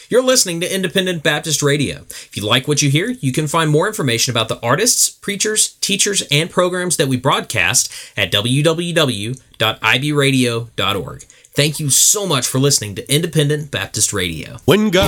You're listening to Independent Baptist Radio. If you like what you hear, you can find more information about the artists, preachers, teachers, and programs that we broadcast at www.ibradio.org. Thank you so much for listening to Independent Baptist Radio. When God